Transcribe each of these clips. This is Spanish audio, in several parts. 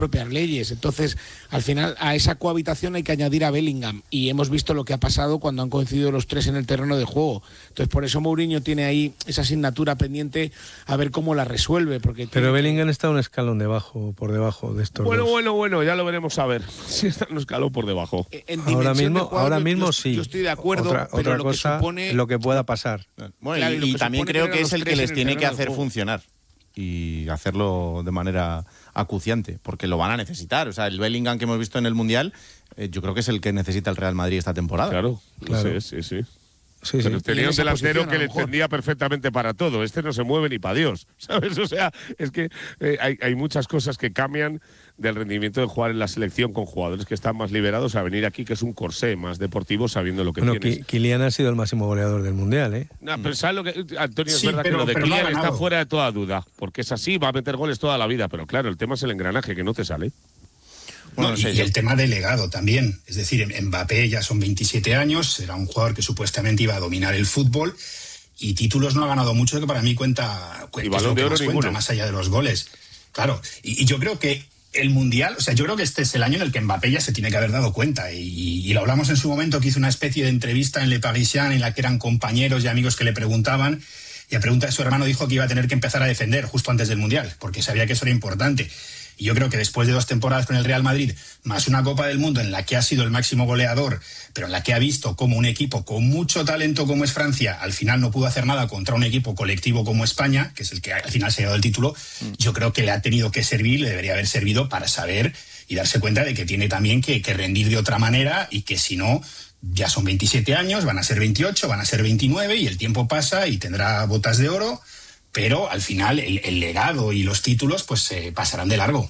propias leyes. Entonces, al final, a esa cohabitación hay que añadir a Bellingham, y hemos visto lo que ha pasado cuando han coincidido los tres en el terreno de juego. Entonces, por eso Mourinho tiene ahí esa asignatura pendiente, a ver cómo la resuelve. Pero Bellingham está un escalón por debajo de estos dos. Bueno, ya lo veremos a ver si está un escalón por debajo. Ahora mismo sí. Yo estoy de acuerdo, otra lo cosa, que supone, lo que pueda pasar. Bueno, claro, y también creo que es el que les tiene que hacer juego. funcionar y hacerlo de manera acuciante, porque lo van a necesitar. O sea, el Bellingham que hemos visto en el Mundial, yo creo que es el que necesita el Real Madrid esta temporada. Claro. Sí. Pero tenía un delantero que le entendía perfectamente para todo. Este no se mueve ni para Dios, ¿sabes? O sea, es que hay muchas cosas que cambian del rendimiento de jugar en la selección con jugadores que están más liberados a venir aquí, que es un corsé más deportivo, sabiendo lo que tienes. Kylian ha sido el máximo goleador del Mundial, ¿eh? No, pero ¿sabes lo que, Antonio? Sí, es verdad pero, que lo de pero Kylian no está fuera de toda duda, porque es así, va a meter goles toda la vida, pero claro, el tema es el engranaje, que no te sale. Bueno, y el tema del legado también. Es decir, Mbappé ya son 27 años, era un jugador que supuestamente iba a dominar el fútbol, y títulos no ha ganado mucho, que para mí cuenta Y Balón de Oro ninguno. más allá de los goles. Claro, y yo creo que el Mundial, o sea, yo creo que este es el año en el que Mbappé ya se tiene que haber dado cuenta, y lo hablamos en su momento, que hizo una especie de entrevista en Le Parisien en la que eran compañeros y amigos que le preguntaban, y a pregunta de su hermano dijo que iba a tener que empezar a defender justo antes del Mundial, porque sabía que eso era importante. Y yo creo que después de 2 temporadas con el Real Madrid, más una Copa del Mundo en la que ha sido el máximo goleador, pero en la que ha visto como un equipo con mucho talento como es Francia, al final no pudo hacer nada contra un equipo colectivo como España, que es el que al final se ha dado el título, yo creo que le ha tenido que servir, le debería haber servido para saber y darse cuenta de que tiene también que rendir de otra manera, y que si no, ya son 27 años, van a ser 28, van a ser 29, y el tiempo pasa y tendrá botas de oro, pero al final el legado y los títulos pues pasarán de largo.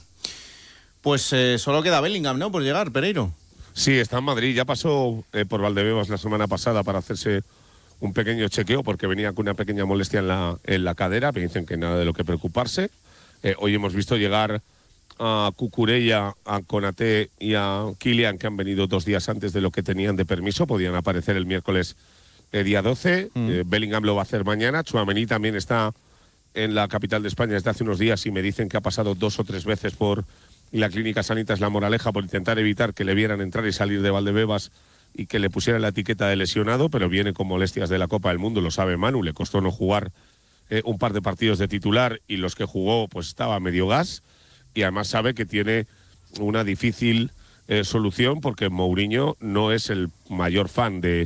Pues solo queda Bellingham, ¿no?, por llegar, Pereiro. Sí, está en Madrid, ya pasó por Valdebebas la semana pasada para hacerse un pequeño chequeo, porque venía con una pequeña molestia en la cadera, me dicen que nada de lo que preocuparse. Hoy hemos visto llegar a Cucurella, a Konaté y a Kylian, que han venido 2 días antes de lo que tenían de permiso, podían aparecer el miércoles día 12, Bellingham lo va a hacer mañana, Tchouaméni también está en la capital de España desde hace unos días, y me dicen que ha pasado 2 o 3 veces por la clínica Sanitas La Moraleja por intentar evitar que le vieran entrar y salir de Valdebebas y que le pusieran la etiqueta de lesionado, pero viene con molestias de la Copa del Mundo, lo sabe Manu, le costó no jugar un par de partidos de titular, y los que jugó pues estaba a medio gas, y además sabe que tiene una difícil solución, porque Mourinho no es el mayor fan de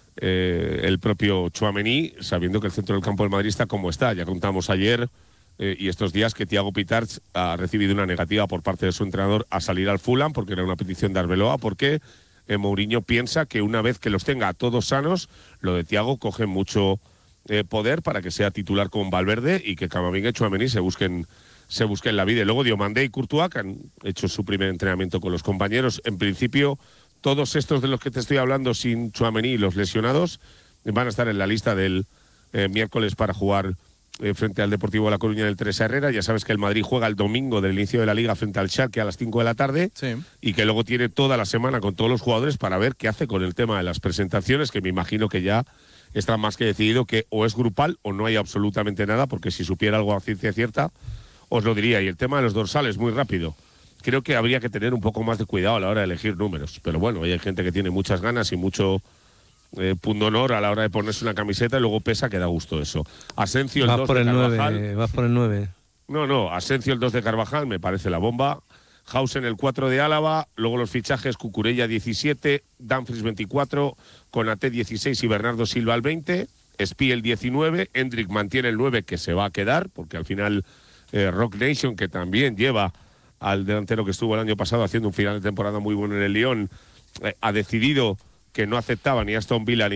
el propio Tchouaméni, sabiendo que el centro del campo del Madrid está como está. Ya contamos ayer y estos días que Thiago Pitarch ha recibido una negativa por parte de su entrenador a salir al Fulham, porque era una petición de Arbeloa, porque Mourinho piensa que una vez que los tenga todos sanos, lo de Thiago coge mucho poder para que sea titular con Valverde, y que Camavinga y Tchouaméni se busquen la vida. Y luego Diomandé y Courtois, que han hecho su primer entrenamiento con los compañeros. En principio, todos estos de los que te estoy hablando, sin Tchouaméni y los lesionados, van a estar en la lista del miércoles para jugar frente al Deportivo La Coruña del Teresa Herrera. Ya sabes que el Madrid juega el domingo del inicio de la Liga frente al Schalke a las 5 de la tarde, sí, y que luego tiene toda la semana con todos los jugadores para ver qué hace con el tema de las presentaciones, que me imagino que ya está más que decidido que o es grupal o no hay absolutamente nada, porque si supiera algo a ciencia cierta os lo diría. Y el tema de los dorsales, muy rápido. Creo que habría que tener un poco más de cuidado a la hora de elegir números. Pero bueno, hay gente que tiene muchas ganas y mucho pundonor a la hora de ponerse una camiseta, y luego pesa, que da gusto eso. Asensio, el 2 de Carvajal. Vas por el 9. No, Asensio, el 2 de Carvajal, me parece la bomba. Hausen, el 4 de Álava. Luego los fichajes: Cucurella, 17, Dumfries, 24, Konaté, 16 y Bernardo Silva, el 20. Espí, el 19. Hendrik mantiene el 9, que se va a quedar, porque al final Rock Nation, que también lleva al delantero que estuvo el año pasado haciendo un final de temporada muy bueno en el Lyon, ha decidido que no aceptaba ni Aston Villa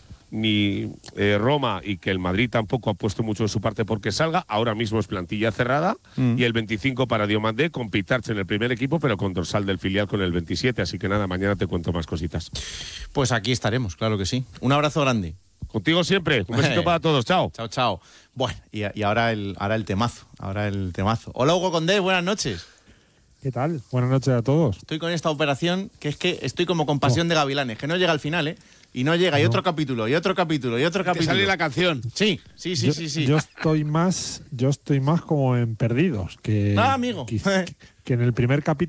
ni Roma, y que el Madrid tampoco ha puesto mucho de su parte porque salga. Ahora mismo es plantilla cerrada, y el 25 para Diomandé, con Pitarch en el primer equipo, pero con dorsal del filial con el 27. Así que nada, mañana te cuento más cositas. Pues aquí estaremos, claro que sí. Un abrazo grande. Contigo siempre. Un besito para todos. Chao. Chao. Bueno, y ahora el temazo. Hola, Hugo Condés, buenas noches. ¿Qué tal? Buenas noches a todos. Estoy con esta operación, que es que estoy como con Pasión de Gavilanes, que no llega al final, ¿eh? Y no llega, y otro capítulo, y otro capítulo, y otro capítulo. Te sale la canción. Sí. Yo estoy más como en Perdidos, que, amigo. que en el primer capítulo